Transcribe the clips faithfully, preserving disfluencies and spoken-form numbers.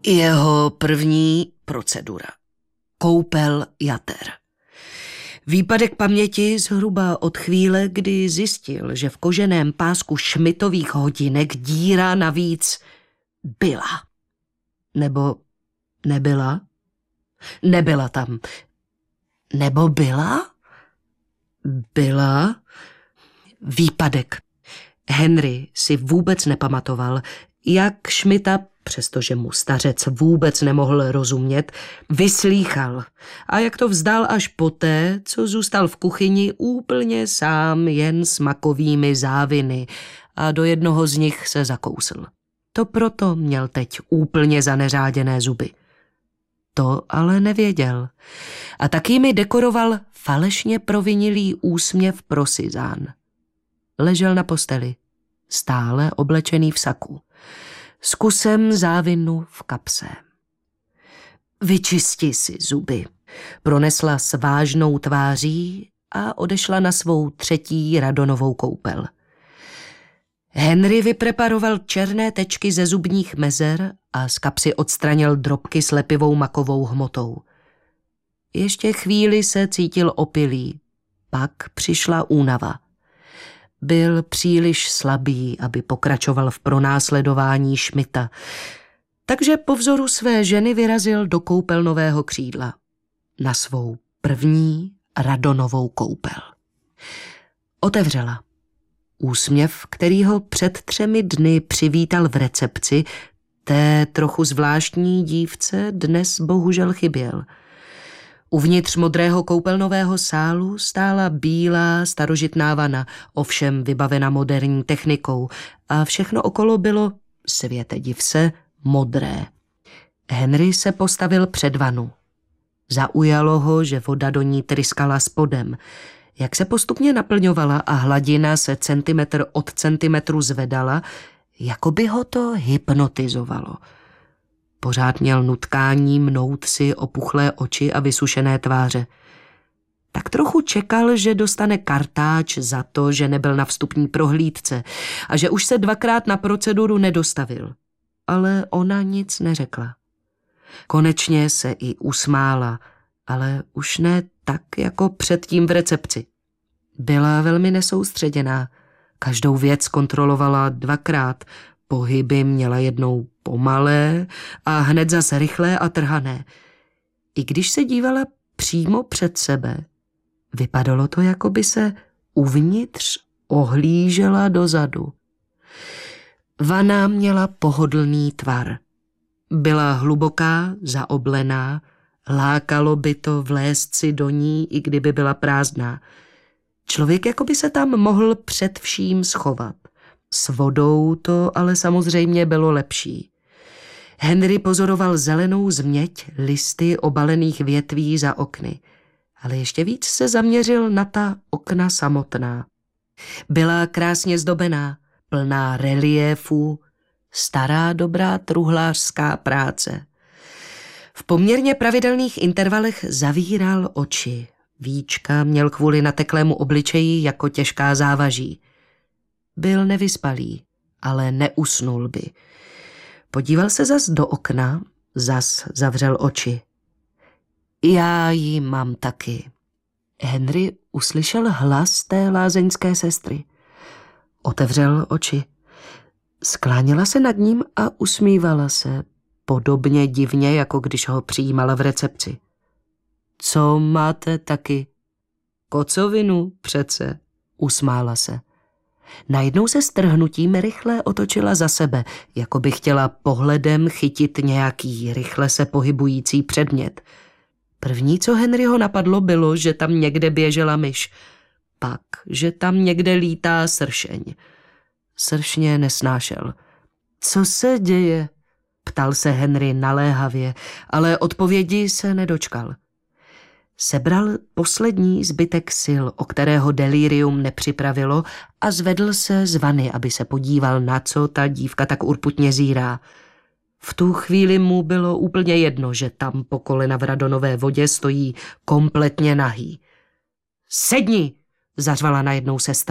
Jeho první procedura. Koupel jater. Výpadek paměti zhruba od chvíle, kdy zjistil, že v koženém pásku Schmidtových hodinek díra navíc byla. Nebo nebyla? Nebyla tam. Nebo byla? Byla? Výpadek. Henry si vůbec nepamatoval, jak Schmidta, přestože mu stařec vůbec nemohl rozumět, vyslýchal a jak to vzdal až poté, co zůstal v kuchyni úplně sám jen s makovými záviny a do jednoho z nich se zakousl. To proto měl teď úplně zaneřáděné zuby. To ale nevěděl a taky mi dekoroval falešně provinilý úsměv pro Suzanne. Ležel na posteli, stále oblečený v saku, s kusem závinu v kapse. Vyčisti si zuby, pronesla s vážnou tváří a odešla na svou třetí radonovou koupel. Henry vypreparoval černé tečky ze zubních mezer a z kapsy odstranil drobky s lepivou makovou hmotou. Ještě chvíli se cítil opilý, pak přišla únava. Byl příliš slabý, aby pokračoval v pronásledování Schmidta, takže po vzoru své ženy vyrazil do koupelnového křídla na svou první radonovou koupel. Otevřela. Úsměv, který ho před třemi dny přivítal v recepci, té trochu zvláštní dívce dnes bohužel chyběl. Uvnitř modrého koupelnového sálu stála bílá starožitná vana, ovšem vybavena moderní technikou, a všechno okolo bylo, světe div se, modré. Henry se postavil před vanu. Zaujalo ho, že voda do ní tryskala spodem. Jak se postupně naplňovala a hladina se centimetr od centimetru zvedala, jako by ho to hypnotizovalo. Pořád měl nutkání mnout si opuchlé oči a vysušené tváře. Tak trochu čekal, že dostane kartáč za to, že nebyl na vstupní prohlídce a že už se dvakrát na proceduru nedostavil. Ale ona nic neřekla. Konečně se i usmála, ale už ne tak jako předtím v recepci. Byla velmi nesoustředěná. Každou věc kontrolovala dvakrát. Pohyby měla jednou pomalé a hned zas rychlé a trhané. I když se dívala přímo před sebe, vypadalo to, jako by se uvnitř ohlížela dozadu. Vana měla pohodlný tvar. Byla hluboká, zaoblená, lákalo by to vlézt si do ní, i kdyby byla prázdná. Člověk jako by se tam mohl před vším schovat. S vodou to ale samozřejmě bylo lepší. Henry pozoroval zelenou změť listy obalených větví za okny, ale ještě víc se zaměřil na ta okna samotná. Byla krásně zdobená, plná reliéfů, stará dobrá truhlářská práce. V poměrně pravidelných intervalech zavíral oči. Víčka měl kvůli nateklému obličeji jako těžká závaží. Byl nevyspalý, ale neusnul by. Podíval se zas do okna, zas zavřel oči. Já ji mám taky. Henry uslyšel hlas té lázeňské sestry. Otevřel oči. Skláněla se nad ním a usmívala se, podobně divně, jako když ho přijímala v recepci. Co máte taky? Kocovinu přece, usmála se. Najednou se s trhnutím rychle otočila za sebe, jako by chtěla pohledem chytit nějaký rychle se pohybující předmět. První, co Henryho napadlo, bylo, že tam někde běžela myš. Pak, že tam někde lítá sršeň. Sršně nesnášel. Co se děje? Ptal se Henry naléhavě, ale odpovědi se nedočkal. Sebral poslední zbytek sil, o kterého delirium nepřipravilo, a zvedl se z vany, aby se podíval, na co ta dívka tak urputně zírá. V tu chvíli mu bylo úplně jedno, že tam po kolena v radonové vodě stojí kompletně nahý. Sedni, zařvala najednou sestra.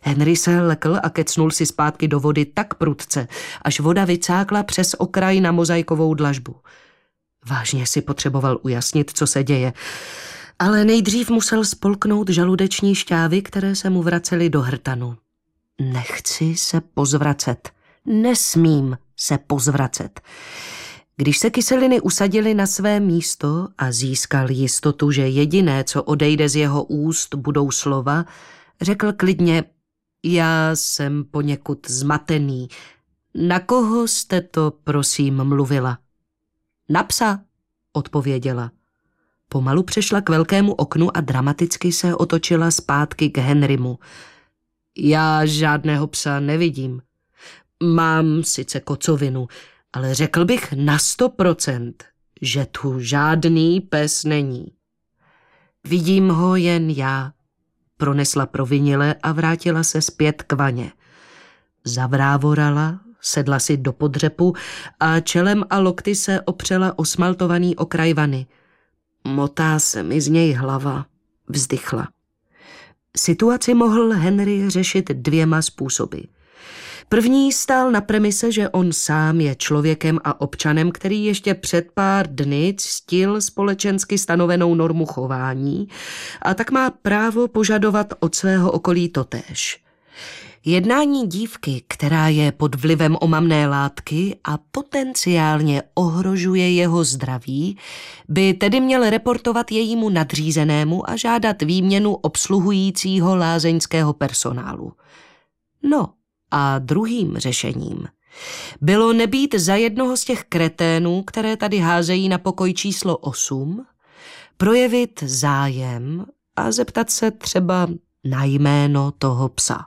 Henry se lekl a kecnul si zpátky do vody tak prudce, až voda vycákla přes okraj na mozaikovou dlažbu. Vážně si potřeboval ujasnit, co se děje, ale nejdřív musel spolknout žaludeční šťávy, které se mu vracely do hrtanu. Nechci se pozvracet. Nesmím se pozvracet. Když se kyseliny usadily na své místo a získal jistotu, že jediné, co odejde z jeho úst, budou slova, řekl klidně: já jsem poněkud zmatený. Na koho jste to, prosím, mluvila? Na psa, odpověděla. Pomalu přešla k velkému oknu a dramaticky se otočila zpátky k Henrymu. Já žádného psa nevidím. Mám sice kocovinu, ale řekl bych na sto procent, že tu žádný pes není. Vidím ho jen já, pronesla provinile a vrátila se zpět k vaně. Zavrávorala, sedla si do podřepu a čelem a lokty se opřela o smaltovaný okraj vany. Motá se mi z něj hlava, vzdychla. Situaci mohl Henry řešit dvěma způsoby. První stál na premise, že on sám je člověkem a občanem, který ještě před pár dny ctil společensky stanovenou normu chování a tak má právo požadovat od svého okolí totéž. Jednání dívky, která je pod vlivem omamné látky a potenciálně ohrožuje jeho zdraví, by tedy měl reportovat jejímu nadřízenému a žádat výměnu obsluhujícího lázeňského personálu. No a druhým řešením bylo nebýt za jednoho z těch kreténů, které tady házejí na pokoj číslo osm, projevit zájem a zeptat se třeba na jméno toho psa.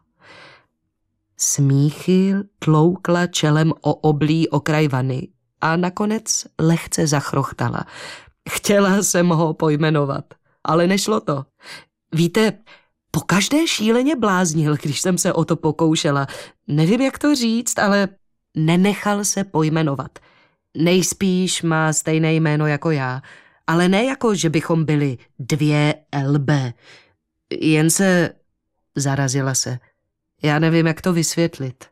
Smíchy tloukla čelem o oblý okraj vany a nakonec lehce zachrochtala. Chtěla jsem ho pojmenovat, ale nešlo to. Víte, pokaždé šíleně bláznil, když jsem se o to pokoušela. Nevím, jak to říct, ale nenechal se pojmenovat. Nejspíš má stejné jméno jako já, ale ne jako, že bychom byli dvě L B. Jen se... Zarazila se. Já nevím, jak to vysvětlit.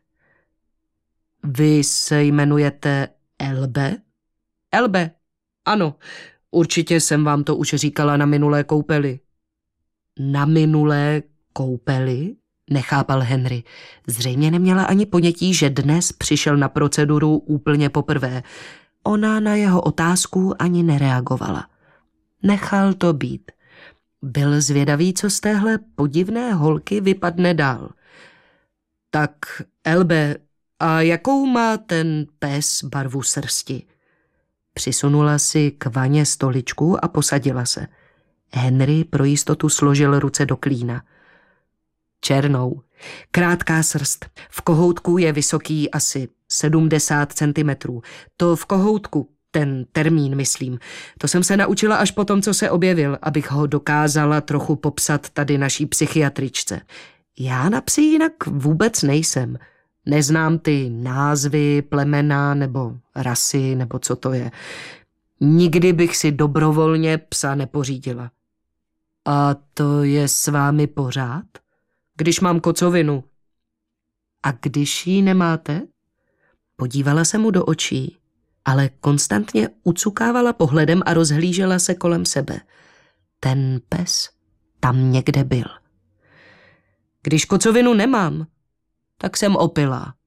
Vy se jmenujete Elbe? Elbe, ano. Určitě jsem vám to už říkala na minulé koupeli. Na minulé koupeli? Nechápal Henry. Zřejmě neměla ani ponětí, že dnes přišel na proceduru úplně poprvé. Ona na jeho otázku ani nereagovala. Nechal to být. Byl zvědavý, co z téhle podivné holky vypadne dál. Tak, Elbe, a jakou má ten pes barvu srsti? Přisunula si k vaně stoličku a posadila se. Henry pro jistotu složil ruce do klína. Černou. Krátká srst. V kohoutku je vysoký asi sedmdesát centimetrů. To v kohoutku, ten termín, myslím. To jsem se naučila až po tom, co se objevil, abych ho dokázala trochu popsat tady naší psychiatričce. Já na psy jinak vůbec nejsem. Neznám ty názvy, plemena nebo rasy, nebo co to je. Nikdy bych si dobrovolně psa nepořídila. A to je s vámi pořád? Když mám kocovinu. A když ji nemáte? Podívala se mu do očí, ale konstantně ucukávala pohledem a rozhlížela se kolem sebe. Ten pes tam někde byl. Když kocovinu nemám, tak jsem opilá.